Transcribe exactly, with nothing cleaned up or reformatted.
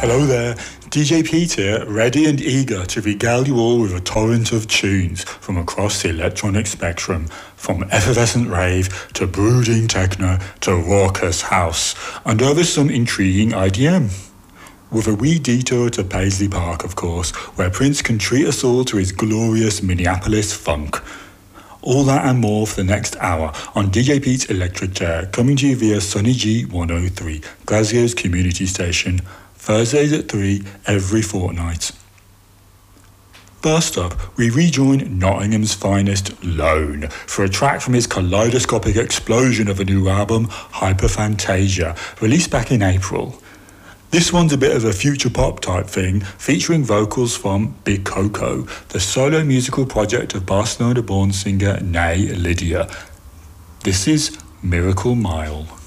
Hello there, D J Pete here, ready and eager to regale you all with a torrent of tunes from across the electronic spectrum, from effervescent rave to brooding techno to raucous house, and over some intriguing I D M. With a wee detour to Paisley Park, of course, where Prince can treat us all to his glorious Minneapolis funk. All that and more for the next hour on D J Pete's Electric Chair, coming to you via Sunny G one oh three, Glasgow's community station, Thursdays at three every fortnight. First up, we rejoin Nottingham's finest, Lone, for a track from his kaleidoscopic explosion of a new album, Hyperphantasia, released back in April. This one's a bit of a future pop type thing, featuring vocals from Big Coco, the solo musical project of Barcelona-born singer Nay Lydia. This is Miracle Mile.